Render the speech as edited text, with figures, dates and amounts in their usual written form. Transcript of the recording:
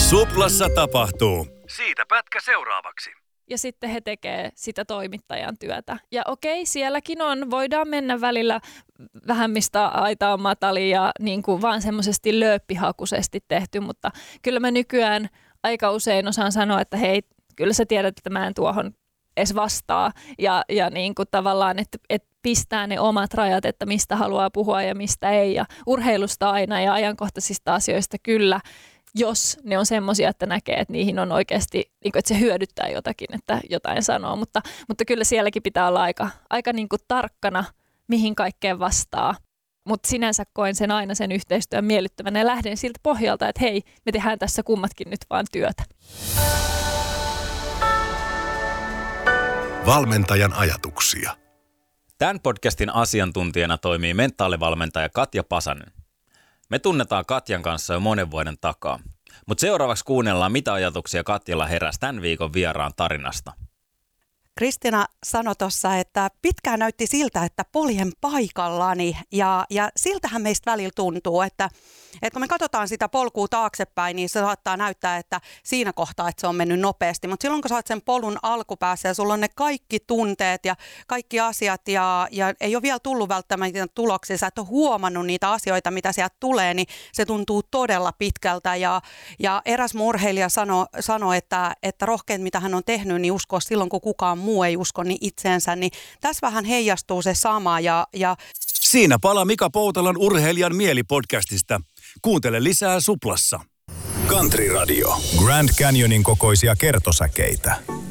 Suplassa tapahtuu. Siitä pätkä seuraavaksi. Ja sitten he tekee sitä toimittajan työtä. Ja okei, sielläkin voidaan mennä välillä vähän mistä aita on matali ja niin kuin vaan semmoisesti lööppihakuisesti tehty, mutta kyllä mä nykyään aika usein osaan sanoa, että hei, kyllä sä tiedät, että mä en tuohon edes vastaa. Ja niin kuin tavallaan, että pistää ne omat rajat, että mistä haluaa puhua ja mistä ei. Ja urheilusta aina ja ajankohtaisista asioista kyllä, jos ne on semmoisia, että näkee, että niihin on oikeasti, niin kuin, että se hyödyttää jotakin, että jotain sanoo. Mutta kyllä sielläkin pitää olla aika niin kuin tarkkana, mihin kaikkeen vastaa. Mutta sinänsä koen sen aina sen yhteistyön miellyttävänä ja lähden siltä pohjalta, että hei, me tehdään tässä kummatkin nyt vaan työtä. Valmentajan ajatuksia. Tämän podcastin asiantuntijana toimii mentaalivalmentaja Katja Pasanen. Me tunnetaan Katjan kanssa jo monen vuoden takaa, mutta seuraavaksi kuunnellaan, mitä ajatuksia Katjalla heräsi tämän viikon vieraan tarinasta. Kristiina sanoi tuossa, että pitkään näytti siltä, että poljen paikallani ja siltähän meistä välillä tuntuu, että kun me katsotaan sitä polkua taaksepäin, niin se saattaa näyttää, että siinä kohtaa, että se on mennyt nopeasti. Mutta silloin, kun sä oot sen polun alkupäässä ja sulla on ne kaikki tunteet ja kaikki asiat ja ei ole vielä tullut välttämättä tuloksia, sä et ole huomannut niitä asioita, mitä sieltä tulee, niin se tuntuu todella pitkältä. Ja eräs urheilija sanoi, että rohkein mitä hän on tehnyt, niin uskoa silloin, kun kukaan muu ei usko niin itseensä. Niin tässä vähän heijastuu se sama. Siinä palaa Mika Poutalan Urheilijan mieli-podcastista. Kuuntele lisää Suplassa. Country Radio. Grand Canyonin kokoisia kertosäkeitä.